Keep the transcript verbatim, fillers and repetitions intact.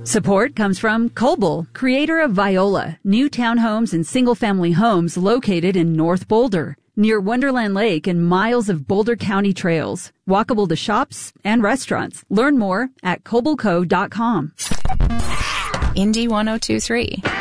Support comes from Coble, creator of Viola, new townhomes and single-family homes located in North Boulder, near Wonderland Lake and miles of Boulder County trails, walkable to shops and restaurants. Learn more at coble co dot com. Indy one oh two three.